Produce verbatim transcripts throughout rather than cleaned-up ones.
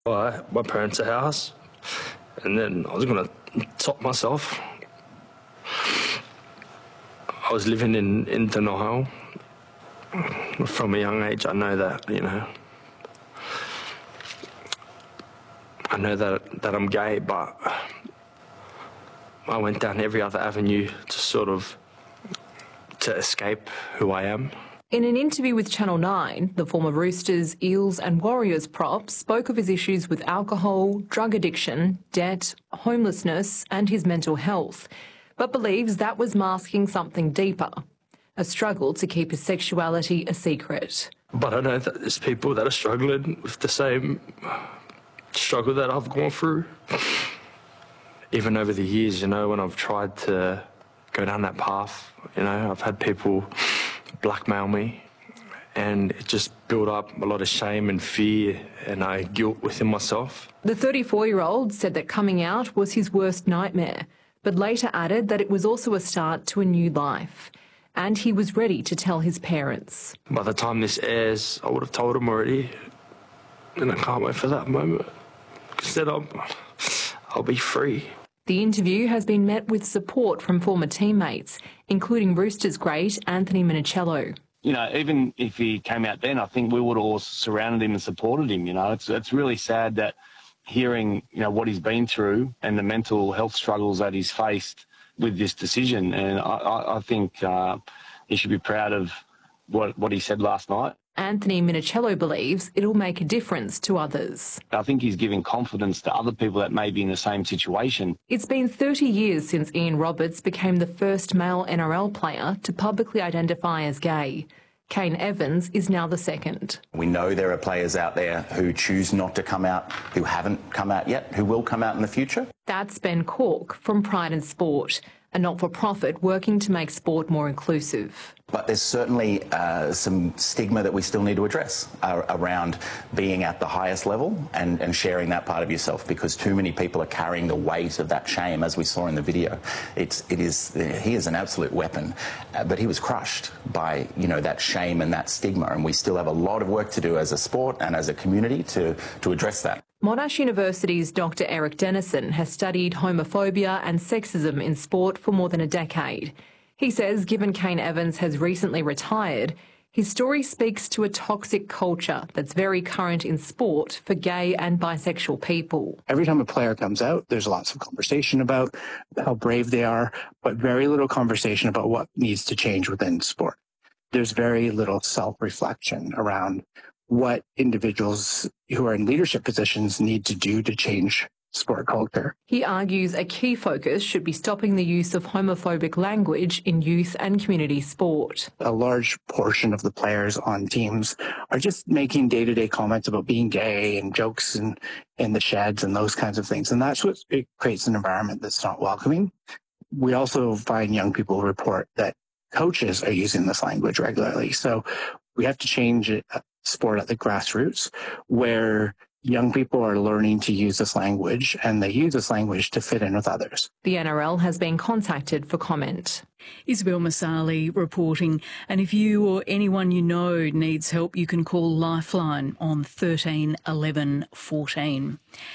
Buy my parents a house, and then I was going to top myself. I was living in, in denial. From a young age, I know that, you know. I know that, that I'm gay, but I went down every other avenue to sort of, to escape who I am. In an interview with Channel nine, the former Roosters, Eels and Warriors prop spoke of his issues with alcohol, drug addiction, debt, homelessness and his mental health, but believes that was masking something deeper, a struggle to keep his sexuality a secret. But I know that there's people that are struggling with the same struggle that I've gone through. Even over the years, you know, when I've tried to go down that path, you know, I've had people blackmail me, and it just built up a lot of shame and fear and uh, guilt within myself. The thirty-four-year-old said that coming out was his worst nightmare, but later added that it was also a start to a new life, and he was ready to tell his parents. By the time this airs, I would have told them already, and I can't wait for that moment, because then I'll, I'll be free. The interview has been met with support from former teammates, including Roosters great Anthony Minichiello. You know, even if he came out then, I think we would have all surrounded him and supported him. You know, it's it's really sad that hearing, you know, what he's been through and the mental health struggles that he's faced with this decision. And I, I think uh, he should be proud of what, what he said last night. Anthony Minichiello believes it'll make a difference to others. I think he's giving confidence to other people that may be in the same situation. It's been thirty years since Ian Roberts became the first male N R L player to publicly identify as gay. Kane Evans is now the second. We know there are players out there who choose not to come out, who haven't come out yet, who will come out in the future. That's Ben Cork from Pride in Sport, a not-for-profit working to make sport more inclusive. But there's certainly uh, some stigma that we still need to address uh, around being at the highest level and, and sharing that part of yourself, because too many people are carrying the weight of that shame, as we saw in the video. It's, it is, he is an absolute weapon, uh, but he was crushed by, you know, that shame and that stigma, and we still have a lot of work to do as a sport and as a community to, to address that. Monash University's Doctor Eric Dennison has studied homophobia and sexism in sport for more than a decade. He says given Kane Evans has recently retired, his story speaks to a toxic culture that's very current in sport for gay and bisexual people. Every time a player comes out, there's lots of conversation about how brave they are, but very little conversation about what needs to change within sport. There's very little self-reflection around what individuals who are in leadership positions need to do to change sport culture. He argues a key focus should be stopping the use of homophobic language in youth and community sport. A large portion of the players on teams are just making day-to-day comments about being gay and jokes in, in the sheds and those kinds of things. And that's what it creates an environment that's not welcoming. We also find young people report that coaches are using this language regularly. So we have to change it. Sport at the grassroots, where young people are learning to use this language and they use this language to fit in with others. The N R L has been contacted for comment. Isabel Masali reporting. And if you or anyone you know needs help, you can call Lifeline on thirteen eleven fourteen.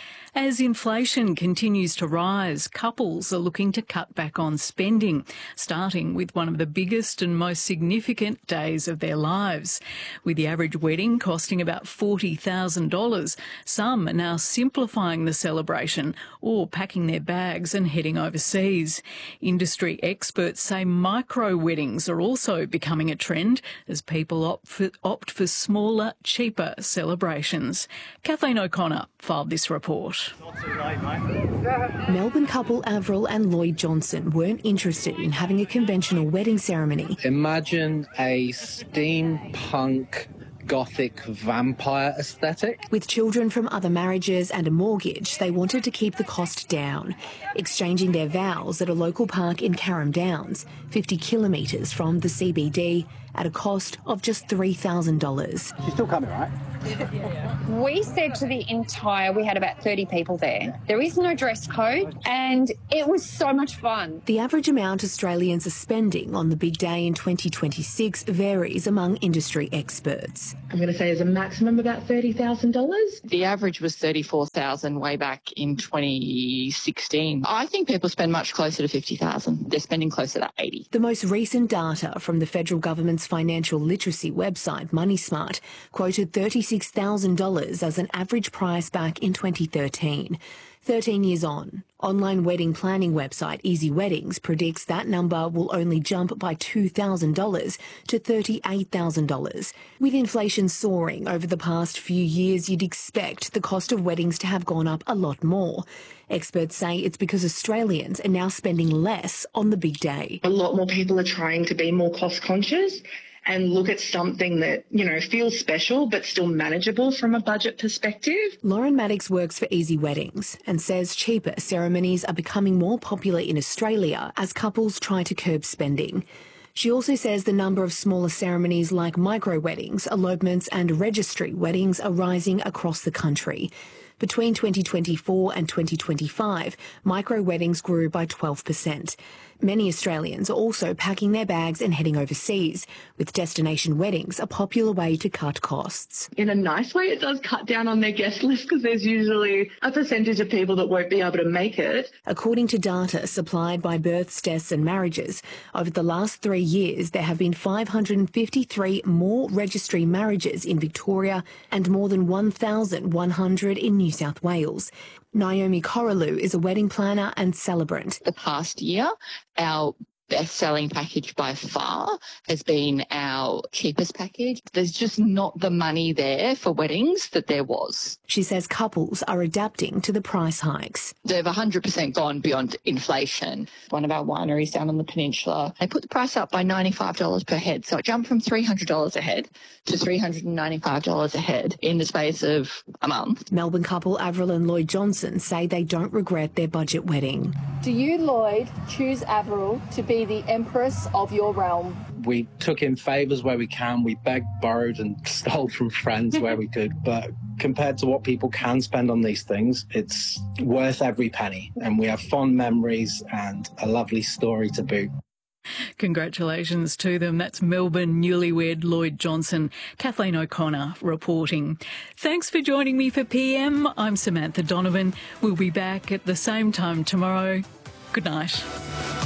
As inflation continues to rise, couples are looking to cut back on spending, starting with one of the biggest and most significant days of their lives. With the average wedding costing about forty thousand dollars, some are now simplifying the celebration or packing their bags and heading overseas. Industry experts say micro-weddings are also becoming a trend as people opt for, opt for smaller, cheaper celebrations. Kathleen O'Connor filed this report. Melbourne couple Avril and Lloyd Johnson weren't interested in having a conventional wedding ceremony. Imagine a steampunk gothic vampire aesthetic. With children from other marriages and a mortgage, they wanted to keep the cost down, exchanging their vows at a local park in Carrum Downs, fifty kilometres from the C B D at a cost of just three thousand dollars. She's still coming, right? We said to the entire, we had about thirty people there. There is no dress code and it was so much fun. The average amount Australians are spending on the big day in twenty twenty-six varies among industry experts. I'm going to say there's a maximum about thirty thousand dollars. The average was thirty-four thousand dollars way back in twenty sixteen. I think people spend much closer to fifty thousand dollars. They're spending closer to eighty thousand dollars. The most recent data from the federal government's financial literacy website, MoneySmart, quoted thirty-six thousand dollars as an average price back in twenty thirteen. thirteen years on, online wedding planning website Easy Weddings predicts that number will only jump by two thousand dollars to thirty-eight thousand dollars. With inflation soaring over the past few years, you'd expect the cost of weddings to have gone up a lot more. Experts say it's because Australians are now spending less on the big day. A lot more people are trying to be more cost conscious and look at something that, you know, feels special but still manageable from a budget perspective. Lauren Maddox works for Easy Weddings and says cheaper ceremonies are becoming more popular in Australia as couples try to curb spending. She also says the number of smaller ceremonies like micro-weddings, elopements and registry weddings are rising across the country. Between twenty twenty-four and twenty twenty-five, micro-weddings grew by twelve percent. Many Australians are also packing their bags and heading overseas, with destination weddings a popular way to cut costs. In a nice way, it does cut down on their guest list because there's usually a percentage of people that won't be able to make it. According to data supplied by Births, Deaths and Marriages, over the last three years there have been five hundred fifty-three more registry marriages in Victoria and more than one thousand one hundred in New South Wales. Naomi Coralou is a wedding planner and celebrant. The past year, our best-selling package by far has been our cheapest package. There's just not the money there for weddings that there was. She says couples are adapting to the price hikes. They've one hundred percent gone beyond inflation. One of our wineries down on the peninsula, they put the price up by ninety-five dollars per head. So it jumped from three hundred dollars a head to three hundred ninety-five dollars a head in the space of a month. Melbourne couple Avril and Lloyd Johnson say they don't regret their budget wedding. Do you, Lloyd, choose Avril to be the empress of your realm? We took in favours where we can. We begged, borrowed and stole from friends where we could. But compared to what people can spend on these things, it's worth every penny. And we have fond memories and a lovely story to boot. Congratulations to them. That's Melbourne newlywed Lloyd Johnson. Kathleen O'Connor reporting. Thanks for joining me for P M. I'm Samantha Donovan. We'll be back at the same time tomorrow. Good night.